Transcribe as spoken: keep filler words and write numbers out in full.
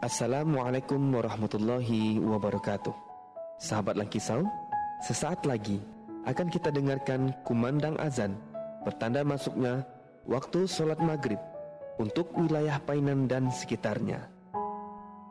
Assalamualaikum warahmatullahi wabarakatuh. Sahabat Langkisau, sesaat lagi akan kita dengarkan kumandang azan bertanda masuknya waktu solat maghrib untuk wilayah Painan dan sekitarnya.